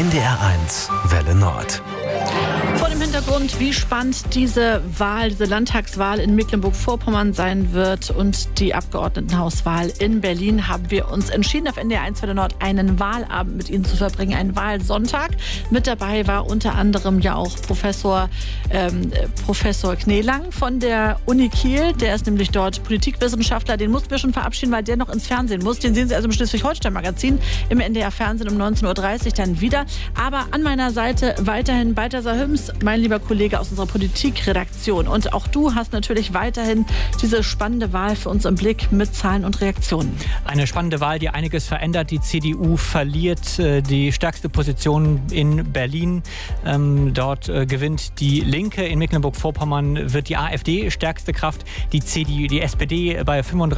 NDR1 Welle Nord. Vor dem Hintergrund, wie spannend diese Landtagswahl in Mecklenburg-Vorpommern sein wird und die Abgeordnetenhauswahl in Berlin, haben wir uns entschieden, auf NDR1 Welle Nord einen Wahlabend mit Ihnen zu verbringen, einen Wahlsonntag. Mit dabei war unter anderem ja auch Professor Kneelang von der Uni Kiel. Der ist nämlich dort Politikwissenschaftler. Den mussten wir schon verabschieden, weil der noch ins Fernsehen muss. Den sehen Sie also im Schleswig-Holstein-Magazin im NDR-Fernsehen um 19.30 Uhr dann wieder. Aber an meiner Seite weiterhin Balthasar Hüms, mein lieber Kollege aus unserer Politikredaktion. Und auch du hast natürlich weiterhin diese spannende Wahl für uns im Blick mit Zahlen und Reaktionen. Eine spannende Wahl, die einiges verändert. Die CDU verliert die stärkste Position in Berlin. Dort gewinnt die Linke. In Mecklenburg-Vorpommern wird die AfD stärkste Kraft. Die SPD bei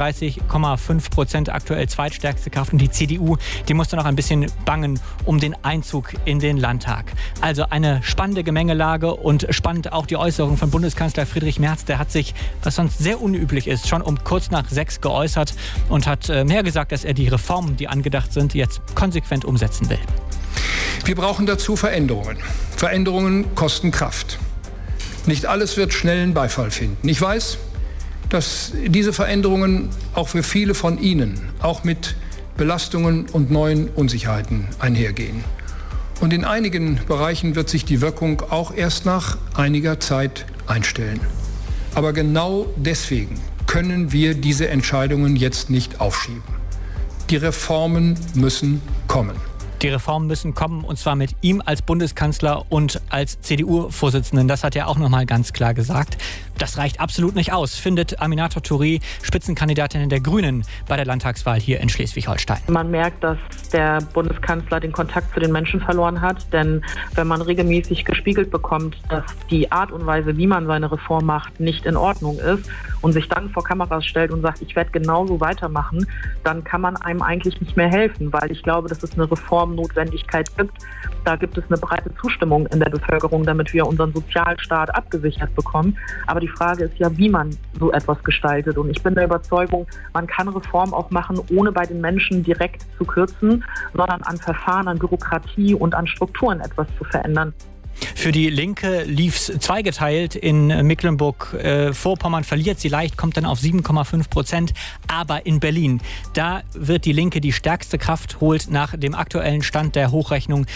35,5% aktuell zweitstärkste Kraft. Und die CDU, die musste noch ein bisschen bangen um den Einzug in den Landtag. Also eine spannende Gemengelage und spannend auch die Äußerung von Bundeskanzler Friedrich Merz. Der hat sich, was sonst sehr unüblich ist, schon um kurz nach 6 geäußert und hat mehr gesagt, dass er die Reformen, die angedacht sind, jetzt konsequent umsetzen will. Wir brauchen dazu Veränderungen. Veränderungen kosten Kraft. Nicht alles wird schnellen Beifall finden. Ich weiß, dass diese Veränderungen auch für viele von Ihnen, auch mit Belastungen und neuen Unsicherheiten einhergehen. Und in einigen Bereichen wird sich die Wirkung auch erst nach einiger Zeit einstellen. Aber genau deswegen können wir diese Entscheidungen jetzt nicht aufschieben. Die Reformen müssen kommen. Die Reformen müssen kommen, und zwar mit ihm als Bundeskanzler und als CDU-Vorsitzenden. Das hat er auch nochmal ganz klar gesagt. Das reicht absolut nicht aus, findet Aminata Touré, Spitzenkandidatin der Grünen bei der Landtagswahl hier in Schleswig-Holstein. Man merkt, dass der Bundeskanzler den Kontakt zu den Menschen verloren hat. Denn wenn man regelmäßig gespiegelt bekommt, dass die Art und Weise, wie man seine Reform macht, nicht in Ordnung ist und sich dann vor Kameras stellt und sagt, ich werde genauso weitermachen, dann kann man einem eigentlich nicht mehr helfen, weil ich glaube, dass es eine Reformnotwendigkeit gibt. Da gibt es eine breite Zustimmung in der Bevölkerung, damit wir unseren Sozialstaat abgesichert bekommen. Aber die Frage ist ja, wie man so etwas gestaltet. Und ich bin der Überzeugung, man kann Reform auch machen, ohne bei den Menschen direkt zu kürzen, sondern an Verfahren, an Bürokratie und an Strukturen etwas zu verändern. Für die Linke lief es zweigeteilt. In Mecklenburg-Vorpommern verliert sie leicht, kommt dann auf 7,5%. Aber in Berlin, da wird die Linke die stärkste Kraft, holt nach dem aktuellen Stand der Hochrechnung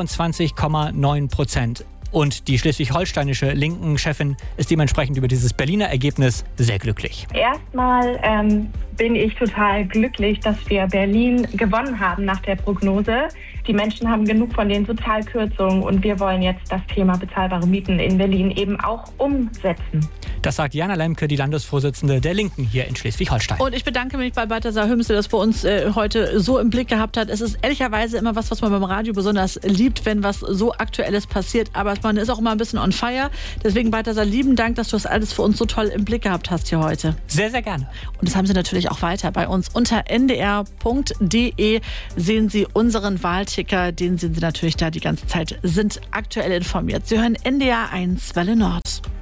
24,9%. Und die schleswig-holsteinische Linken-Chefin ist dementsprechend über dieses Berliner Ergebnis sehr glücklich. Erstmal bin ich total glücklich, dass wir Berlin gewonnen haben nach der Prognose. Die Menschen haben genug von den Sozialkürzungen und wir wollen jetzt das Thema bezahlbare Mieten in Berlin eben auch umsetzen. Das sagt Jana Lemke, die Landesvorsitzende der Linken hier in Schleswig-Holstein. Und ich bedanke mich bei Balthasar Hüms, der das bei uns heute so im Blick gehabt hat. Es ist ehrlicherweise immer was man beim Radio besonders liebt, wenn was so Aktuelles passiert. Aber man ist auch immer ein bisschen on fire. Deswegen, Balthasar, lieben Dank, dass du das alles für uns so toll im Blick gehabt hast hier heute. Sehr, sehr gerne. Und das haben Sie natürlich auch weiter bei uns. Unter ndr.de sehen Sie unseren Wahlticker. Den sehen Sie natürlich da die ganze Zeit, sind aktuell informiert. Sie hören NDR1 Welle Nord.